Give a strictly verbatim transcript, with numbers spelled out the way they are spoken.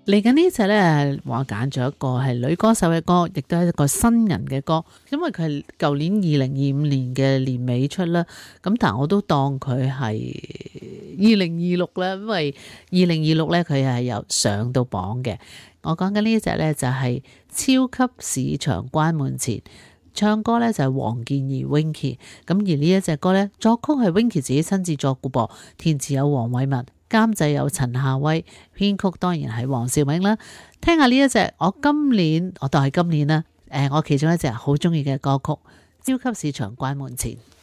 嚟緊呢隻呢，我揀咗一個係女歌手嘅歌，亦都係一個新人嘅歌，因為佢係舊年二零二五年嘅年尾出啦。咁但係我都當佢係二零二六啦，因為二零二六呢，佢係有上到榜嘅。我講緊呢一隻呢，就係超級市場關門前，唱歌呢就係黃健儀 Winky。咁而呢一隻歌呢，作曲係 Winky 自己親自作嘅噃，填詞有黃偉文，監製有陳夏威，編曲當然係黃兆銘啦。聽下呢一隻，我今年我當係今年啦，誒，我其中一隻好中意嘅歌曲《超級市場關門前》。